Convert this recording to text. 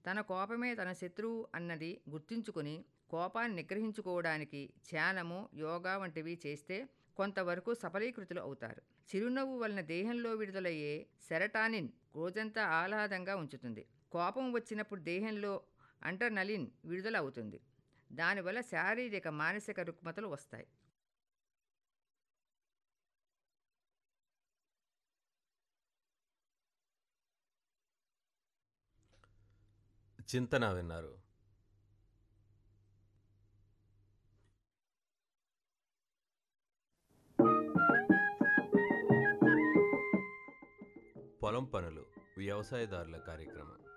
తన కోపమే తన శత్రువు అన్నది గుర్తుంచుకుని కోపాన్ని నిగ్రహించుకోవడానికి ధ్యానము, యోగా వంటివి చేస్తే కొంతవరకు సఫలీకృతులు అవుతారు. చిరునవ్వు వలన దేహంలో విడుదలయ్యే సెరటానిన్ రోజంతా ఆహ్లాదంగా ఉంచుతుంది. కోపం వచ్చినప్పుడు దేహంలో అంటర్నలిన్ విడుదల అవుతుంది. దానివల్ల శారీరక, మానసిక రుగ్మతలు వస్తాయి. చింతన విన్నారు. పొలం పనులు వ్యవసాయదారుల కార్యక్రమం.